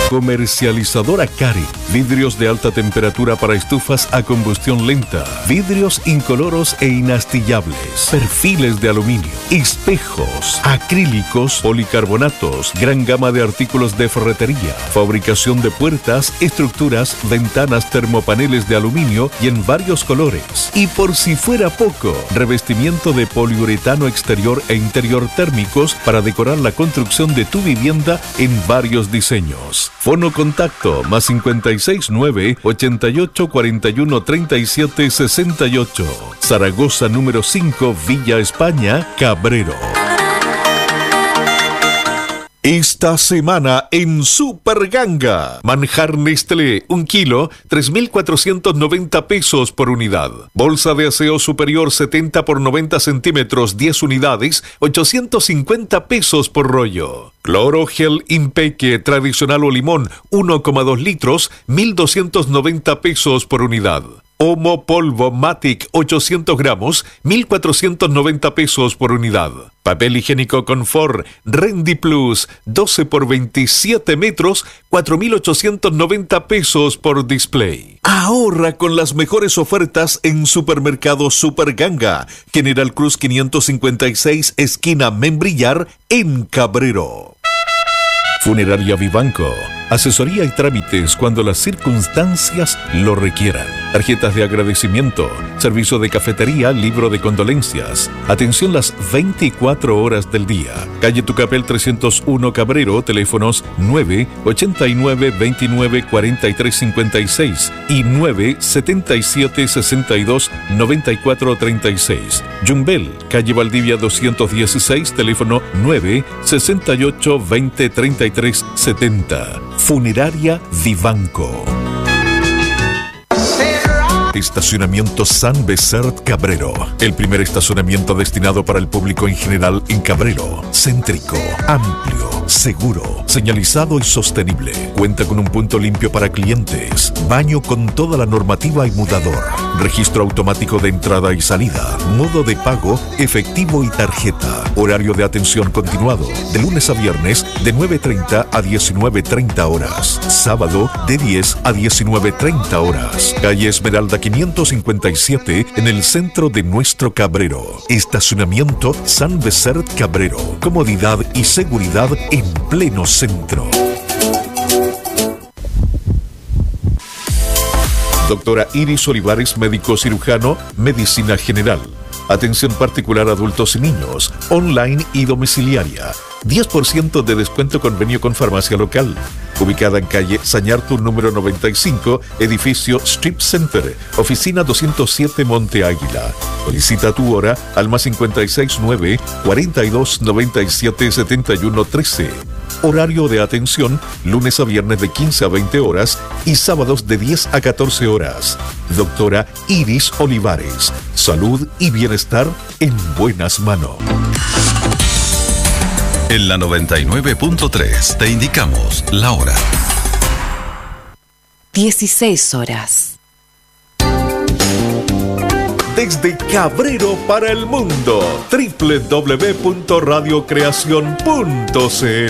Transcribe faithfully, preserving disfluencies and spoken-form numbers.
Comercializadora Cari. Vidrios de alta temperatura para estufas a combustión lenta. Vidrios incoloros e inastillables. Perfiles de aluminio. Espejos. Acrílicos. Policarbonatos. Gran gama de artículos de ferretería. Fabricación de puertas, estructuras, ventanas, termopaneles de aluminio y en varios colores. Y por si fuera poco, revestimiento de poliuretano exterior e interior térmicos para decorar la construcción de tu vivienda en varios diseños. Fono contacto más cincuenta y seis nueve, ochenta y ocho, cuarenta y uno, treinta y siete, sesenta y ocho. Zaragoza número cinco, Villa España, Cabrero. Esta semana en Super Ganga, manjar Nestlé, un kilo, tres mil cuatrocientos noventa pesos por unidad. Bolsa de aseo superior setenta por noventa centímetros, diez unidades, ochocientos cincuenta pesos por rollo. Cloro Gel Impeque tradicional o limón, uno coma dos litros, mil doscientos noventa pesos por unidad. Omo polvo Matic ochocientos gramos, mil cuatrocientos noventa pesos por unidad. Papel higiénico Confort Rendi Plus, doce por veintisiete metros, cuatro mil ochocientos noventa pesos por display. Ahorra con las mejores ofertas en Supermercado Super Ganga, General Cruz quinientos cincuenta y seis, esquina Membrillar, en Cabrero. Funeraria Vivanco. Asesoría y trámites cuando las circunstancias lo requieran. Tarjetas de agradecimiento, servicio de cafetería, libro de condolencias. Atención las veinticuatro horas del día. Calle Tucapel trescientos uno Cabrero, teléfonos nueve, ochenta y nueve, veintinueve, cuarenta y tres cincuenta y seis y nueve, setenta y siete, sesenta y dos, noventa y cuatro treinta y seis. Yumbel, calle Valdivia doscientos dieciséis, teléfono nueve, sesenta y ocho, veinte, treinta y tres setenta. Funeraria Vivanco. Estacionamiento San Becert Cabrero. El primer estacionamiento destinado para el público en general en Cabrero. Céntrico, amplio, seguro, señalizado y sostenible. Cuenta con un punto limpio para clientes, baño con toda la normativa y mudador, registro automático de entrada y salida, modo de pago, efectivo y tarjeta. Horario de atención continuado, de lunes a viernes de nueve treinta a diecinueve treinta horas. Sábado de diez a diecinueve treinta horas. Calle Esmeralda quinientos cincuenta y siete en el centro de nuestro Cabrero. Estacionamiento San Becert Cabrero. Comodidad y seguridad en pleno centro. Doctora Iris Olivares, médico cirujano, medicina general. Atención particular a adultos y niños, online y domiciliaria. diez por ciento de descuento convenio con farmacia local. Ubicada en calle Sañartu número noventa y cinco, edificio Strip Center, oficina doscientos siete Monte Águila. Solicita tu hora al más cincuenta y seis nueve, cuarenta y dos, noventa y siete, setenta y uno trece. Horario de atención, lunes a viernes de quince a veinte horas y sábados de diez a catorce horas. Doctora Iris Olivares. Salud y bienestar en buenas manos. En la noventa y nueve punto tres te indicamos la hora. dieciséis horas. Desde Cabrero para el mundo, doble u doble u doble u punto radio creación punto c l.